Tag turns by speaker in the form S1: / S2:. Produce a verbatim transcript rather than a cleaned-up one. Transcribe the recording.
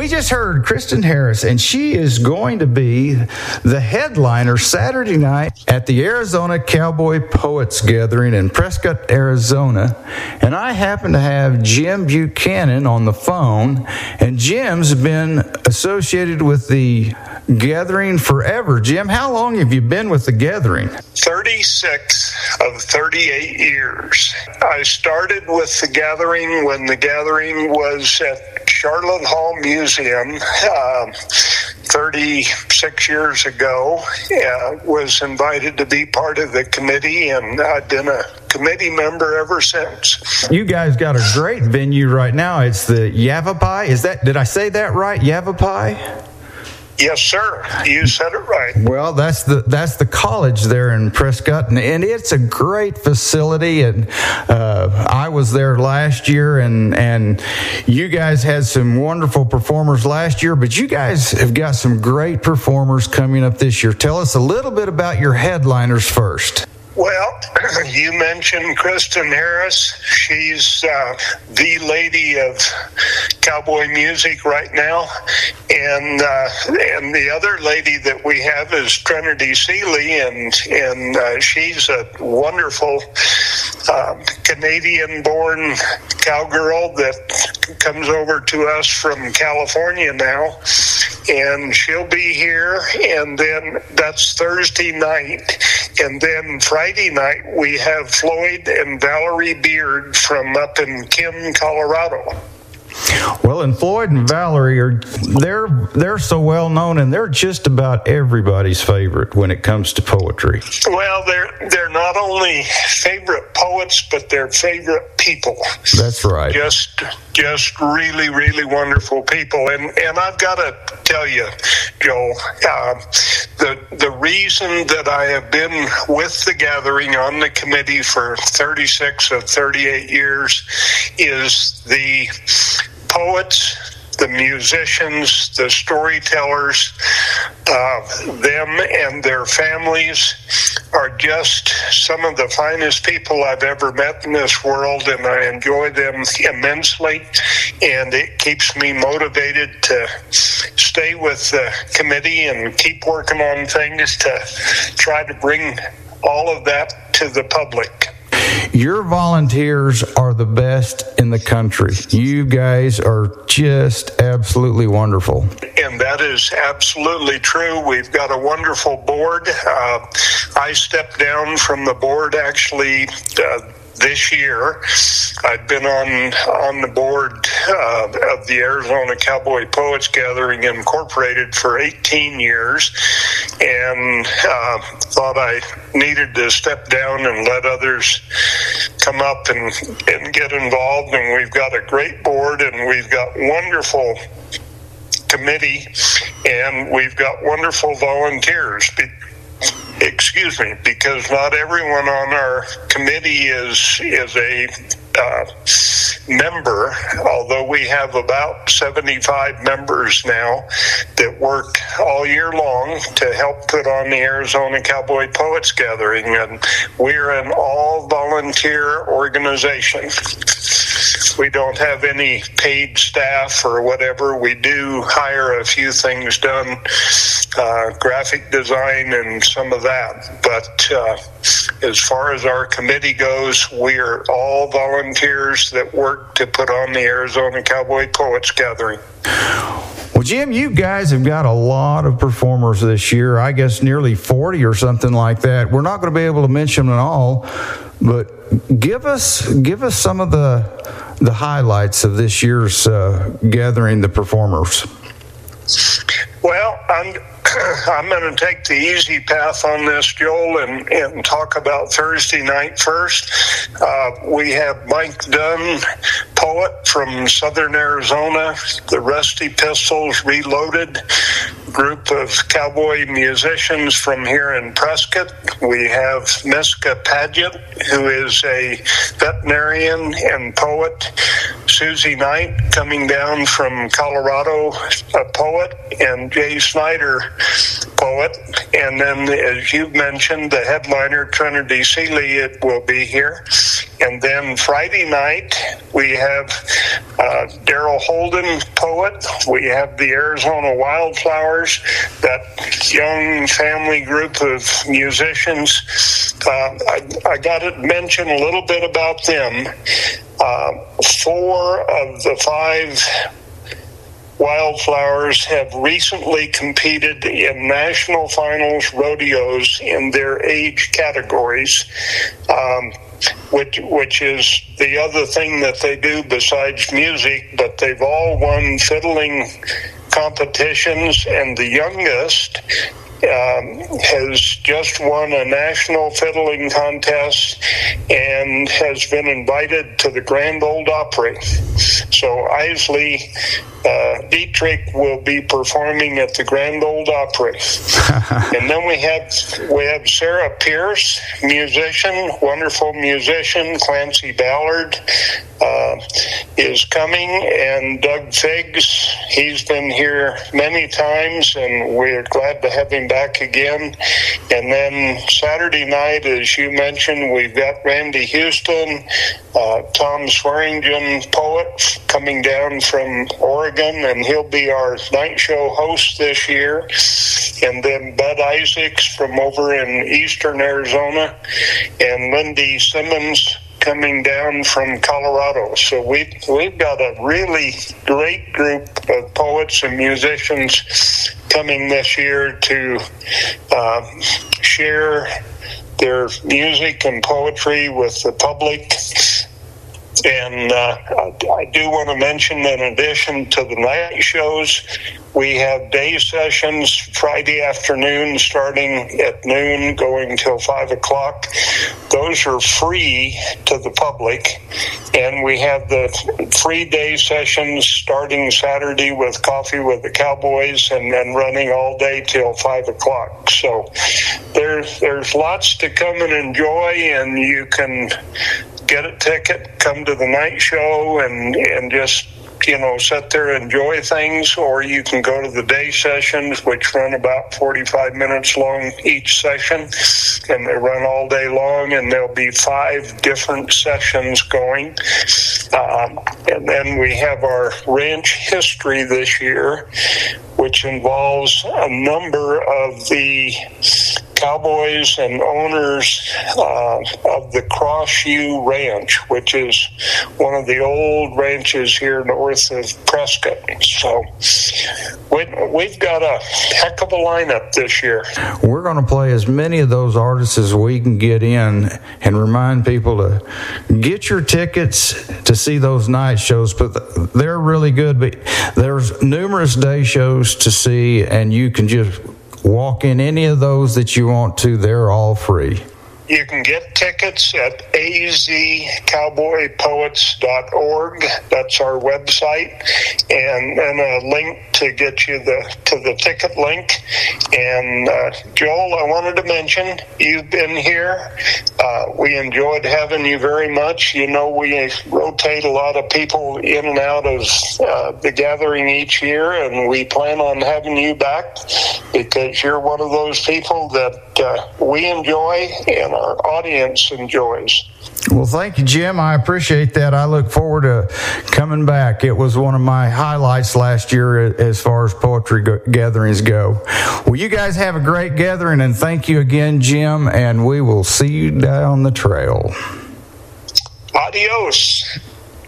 S1: We just heard Kristen Harris, and she is going to be the headliner Saturday night at the Arizona Cowboy Poets Gathering in Prescott, Arizona. And I happen to have Jim Buchanan on the phone, and Jim's been associated with the gathering forever. Jim, how long have you been with the gathering?
S2: thirty-six of thirty-eight years. I started with the gathering when the gathering was at Charlotte Hall Museum uh, thirty-six years ago. Uh, was invited to be part of the committee, and I've been a committee member ever since.
S1: You guys got a great venue right now. It's the Yavapai. Is that, did I say that right? Yavapai?
S2: Yes, sir. You said it right.
S1: Well, that's the that's the college there in Prescott, and, and it's a great facility. And uh, I was there last year, and and you guys had some wonderful performers last year, but you guys have got some great performers coming up this year. Tell us a little bit about your headliners first.
S2: Well, you mentioned Kristen Harris. She's uh, the lady of cowboy music right now. And uh, and the other lady that we have is Trinity Seeley, and, and uh, she's a wonderful uh, Canadian-born cowgirl that comes over to us from California now. And she'll be here, and then that's Thursday night. And then Friday night, we have Floyd and Valerie Beard from up in Kim, Colorado.
S1: Well, and Floyd and Valerie are they're they're so well known, and they're just about everybody's favorite when it comes to poetry.
S2: Well, they're they're not only favorite poets, but they're favorite people.
S1: That's right.
S2: Just just really, really wonderful people. And and I've got to tell you, Joel, uh, the the reason that I have been with the gathering on the committee for thirty-six of thirty-eight years is the poets, the musicians, the storytellers, uh, them and their families are just some of the finest people I've ever met in this world, and I enjoy them immensely, and it keeps me motivated to stay with the committee and keep working on things to try to bring all of that to the public.
S1: Your volunteers are the best in the country. You guys are just absolutely wonderful.
S2: And that is absolutely true. We've got a wonderful board. Uh, I stepped down from the board actually uh, this year. I've been on on the board uh, of the Arizona Cowboy Poets Gathering Incorporated for eighteen years, and uh, thought I needed to step down and let others come up and, and get involved. And we've got a great board, and we've got wonderful committee, and we've got wonderful volunteers. Excuse me, because not everyone on our committee is is a uh, member, although we have about seventy-five members now that work all year long to help put on the Arizona Cowboy Poets Gathering, and we're an all-volunteer organization. We don't have any paid staff or whatever. We do hire a few things done, uh, graphic design and some of that. But uh, as far as our committee goes, we are all volunteers that work to put on the Arizona Cowboy Poets Gathering.
S1: Well, Jim, you guys have got a lot of performers this year. I guess nearly forty or something like that. We're not going to be able to mention them all, but give us give us some of the the highlights of this year's uh, gathering, the performers.
S2: Well, I'm I'm going to take the easy path on this, Joel, and, and talk about Thursday night first. Uh, we have Mike Dunn, poet from Southern Arizona, the Rusty Pistols Reloaded, group of cowboy musicians from here in Prescott. We have Miska Paget, who is a veterinarian and poet. Susie Knight, coming down from Colorado, a poet, and Jay Snyder, poet. And then, as you mentioned, the headliner, Trinity Seeley, it will be here. And then Friday night, we have uh, Daryl Holden, poet. We have the Arizona Wildflowers, that young family group of musicians. Uh, I, I got to mention a little bit about them. Uh, four of the five Wildflowers have recently competed in national finals rodeos in their age categories, um, which which is the other thing that they do besides music, but they've all won fiddling competitions, and the youngest Um, has just won a national fiddling contest and has been invited to the Grand Ole Opry. So Isley uh, Dietrich will be performing at the Grand Ole Opry. And then we have we have Sarah Pierce, musician, wonderful musician. Clancy Ballard uh, is coming, and Doug Figs. He's been here many times, and we're glad to have him back again. And then Saturday night, as you mentioned, we've got Randy Houston, uh, Tom Swearingen, poet, coming down from Oregon, and he'll be our night show host this year. And then Bud Isaacs from over in eastern Arizona, and Lindy Simmons coming down from Colorado. So we, we've got a really great group of poets and musicians coming this year to uh, share their music and poetry with the public. And uh, I do want to mention, in addition to the night shows, we have day sessions Friday afternoon starting at noon going till five o'clock. Those are free to the public. And we have the free day sessions starting Saturday with Coffee with the Cowboys and then running all day till five o'clock. So there's, there's lots to come and enjoy, and you can get a ticket, come to the night show, and, and just, you know, sit there and enjoy things, or you can go to the day sessions, which run about forty-five minutes long each session, and they run all day long, and there'll be five different sessions going. Um, and then we have our ranch history this year, which involves a number of the cowboys and owners uh, of the Cross U Ranch, which is one of the old ranches here north of Prescott. So we, we've got a heck of a lineup this year.
S1: We're going to play as many of those artists as we can get in, and remind people to get your tickets to see those night shows. But they're really good. But there's numerous day shows to see, and you can just walk in any of those that you want to. They're all free.
S2: You can get tickets at a z cowboy poets dot org. That's our website, and then a link to get you the to the ticket link. And uh, Joel, I wanted to mention, you've been here. Uh, we enjoyed having you very much. You know, we rotate a lot of people in and out of uh, the gathering each year, and we plan on having you back because you're one of those people that uh, we enjoy and our audience enjoys.
S1: Well, thank you, Jim. I appreciate that. I look forward to coming back. It was one of my highlights last year as far as poetry go- gatherings go. Well, you guys have a great gathering, and thank you again, Jim, and we will see you down the trail.
S2: Adios.